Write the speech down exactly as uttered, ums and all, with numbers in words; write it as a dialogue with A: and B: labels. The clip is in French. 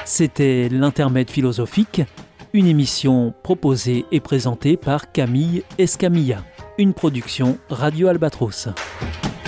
A: C'était l'Intermède philosophique, une émission proposée et présentée par Camille Escamilla, une production Radio Albatros.